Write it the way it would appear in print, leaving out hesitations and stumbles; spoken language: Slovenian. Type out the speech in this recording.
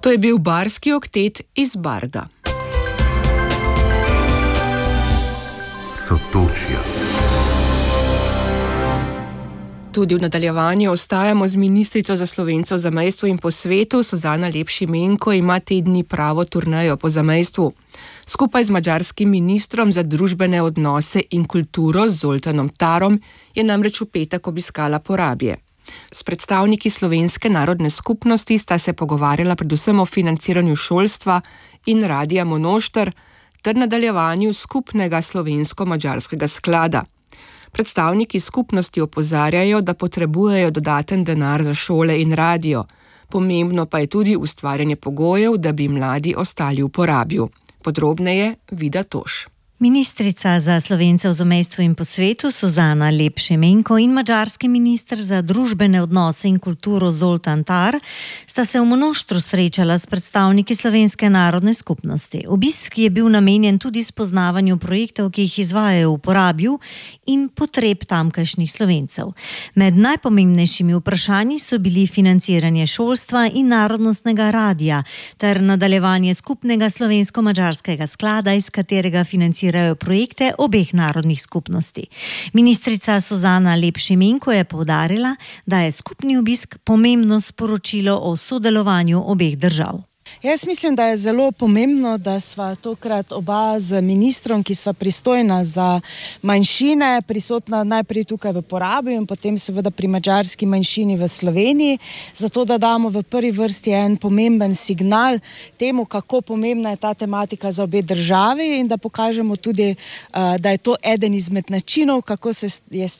To je bil barski oktet iz Barda. Sotočja. Tudi v nadaljevanju ostajamo z ministrico za Slovence v zamejstvu in po svetu. Suzana Lep Šimenko ima te dni pravo turnejo po zamejstvu. Skupaj z madžarskim ministrom za družbene odnose in kulturo Zoltanom Tarom je namreč v petek obiskala Porabje. S predstavniki slovenske narodne skupnosti sta se pogovarjala predvsem o financiranju šolstva in Radia Monošter ter nadaljevanju skupnega slovensko-madžarskega sklada. Predstavniki skupnosti opozarjajo, da potrebujejo dodaten denar za šole in radio. Pomembno pa je tudi ustvarjanje pogojev, da bi mladi ostali v Porabju. Podrobneje Vida Toš. Ministrica za Slovence v zamejstvu in po svetu Suzana Lep Šimenko in madžarski minister za družbene odnose in kulturo Zoltan Tar sta se v Monoštru srečala s predstavniki slovenske narodne skupnosti. Obisk je bil namenjen tudi spoznavanju projektov, ki jih izvajajo v Porabju in potreb tamkajšnjih Slovencev. Med najpomembnejšimi vprašanji so bili financiranje šolstva in narodnostnega radia ter nadaljevanje skupnega slovensko-madžarskega sklada, iz katerega financirajo projekte obeh narodnih skupnosti. Ministrica Suzana Lep Šimenko je poudarila, da je skupni obisk pomembno sporočilo o sodelovanju obeh držav. Jaz mislim, da je zelo pomembno, da sva tokrat oba z ministrom, ki sva pristojna za manjšine, prisotna najprej tukaj v Porabju in potem seveda pri madžarski manjšini v Sloveniji, zato da damo v prvi vrsti en pomemben signal temu, kako pomembna je ta tematika za obe državi in da pokažemo tudi, da je to eden izmed načinov, kako se je